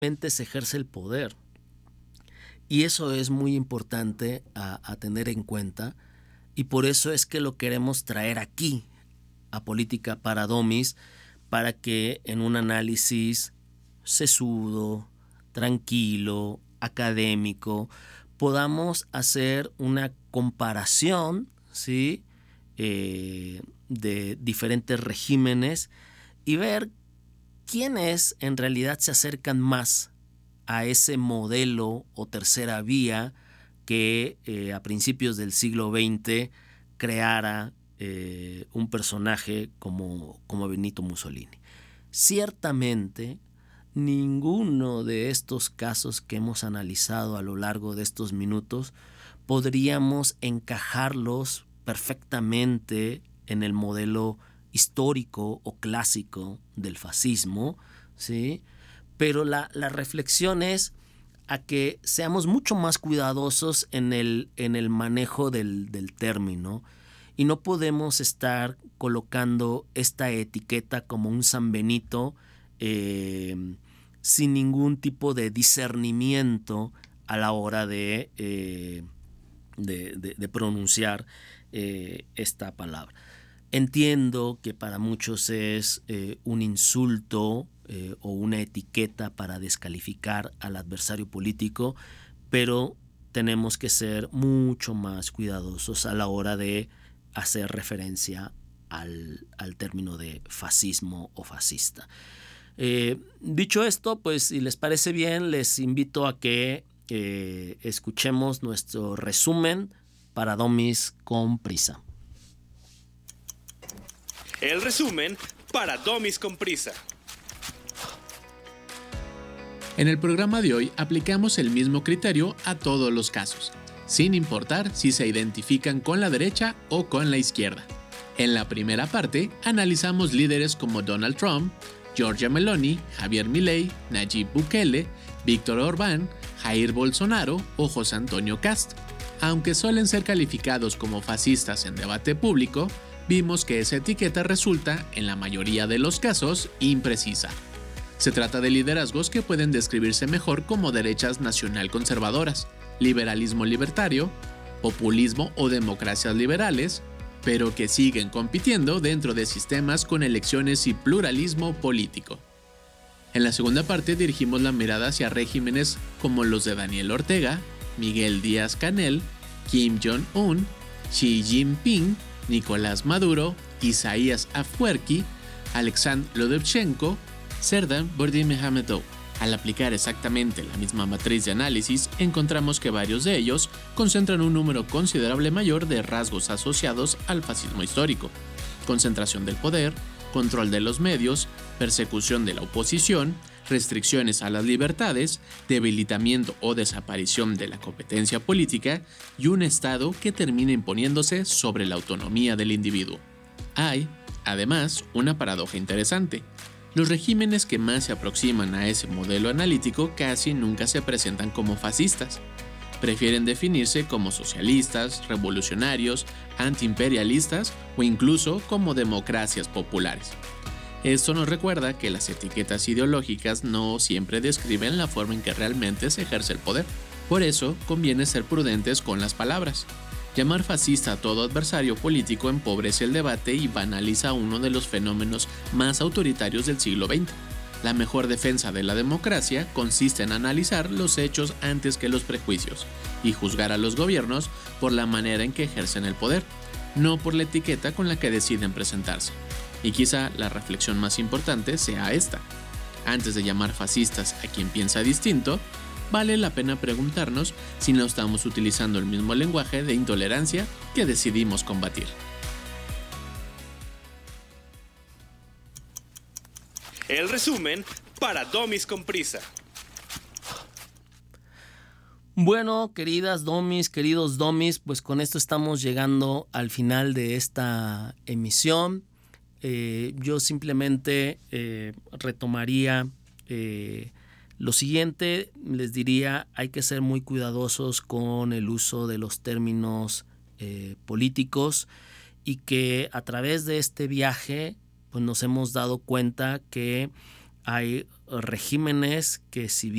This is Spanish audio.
se ejerce el poder. Y eso es muy importante a tener en cuenta, y por eso es que lo queremos traer aquí a Política para Domis, para que en un análisis sesudo, tranquilo, académico, podamos hacer una comparación, ¿sí?, de diferentes regímenes y ver quiénes en realidad se acercan más a ese modelo o tercera vía que a principios del siglo XX creara un personaje como Benito Mussolini. Ciertamente, ninguno de estos casos que hemos analizado a lo largo de estos minutos podríamos encajarlos perfectamente en el modelo histórico o clásico del fascismo, ¿sí? Pero la reflexión es a que seamos mucho más cuidadosos en el manejo del término, y no podemos estar colocando esta etiqueta como un San Benito sin ningún tipo de discernimiento a la hora de pronunciar esta palabra. Entiendo que para muchos es un insulto o una etiqueta para descalificar al adversario político, pero tenemos que ser mucho más cuidadosos a la hora de hacer referencia al término de fascismo o fascista. Dicho esto, pues si les parece bien, les invito a que escuchemos nuestro resumen para Domis con prisa. El resumen para Domis con prisa. En el programa de hoy aplicamos el mismo criterio a todos los casos, sin importar si se identifican con la derecha o con la izquierda. En la primera parte analizamos líderes como Donald Trump, Giorgia Meloni, Javier Milei, Nayib Bukele, Víctor Orbán, Jair Bolsonaro o José Antonio Kast. Aunque suelen ser calificados como fascistas en debate público, vimos que esa etiqueta resulta, en la mayoría de los casos, imprecisa. Se trata de liderazgos que pueden describirse mejor como derechas nacional-conservadoras, liberalismo libertario, populismo o democracias liberales, pero que siguen compitiendo dentro de sistemas con elecciones y pluralismo político. En la segunda parte dirigimos la mirada hacia regímenes como los de Daniel Ortega, Miguel Díaz-Canel, Kim Jong-un, Xi Jinping, Nicolás Maduro, Isaías Afwerki, Alexandr Lukashenko, Serdar Berdimuhamedov. Al aplicar exactamente la misma matriz de análisis, encontramos que varios de ellos concentran un número considerable mayor de rasgos asociados al fascismo histórico: concentración del poder, control de los medios, persecución de la oposición, restricciones a las libertades, debilitamiento o desaparición de la competencia política y un Estado que termina imponiéndose sobre la autonomía del individuo. Hay, además, una paradoja interesante. Los regímenes que más se aproximan a ese modelo analítico casi nunca se presentan como fascistas. Prefieren definirse como socialistas, revolucionarios, antiimperialistas o incluso como democracias populares. Esto nos recuerda que las etiquetas ideológicas no siempre describen la forma en que realmente se ejerce el poder. Por eso, conviene ser prudentes con las palabras. Llamar fascista a todo adversario político empobrece el debate y banaliza uno de los fenómenos más autoritarios del siglo XX. La mejor defensa de la democracia consiste en analizar los hechos antes que los prejuicios y juzgar a los gobiernos por la manera en que ejercen el poder, no por la etiqueta con la que deciden presentarse. Y quizá la reflexión más importante sea esta: antes de llamar fascistas a quien piensa distinto, vale la pena preguntarnos si no estamos utilizando el mismo lenguaje de intolerancia que decidimos combatir. El resumen para Domis con prisa. Bueno, queridas Domis, queridos Domis, pues con esto estamos llegando al final de esta emisión. Yo simplemente retomaría lo siguiente. Les diría: hay que ser muy cuidadosos con el uso de los términos políticos, y que a través de este viaje pues nos hemos dado cuenta que hay regímenes que, si bien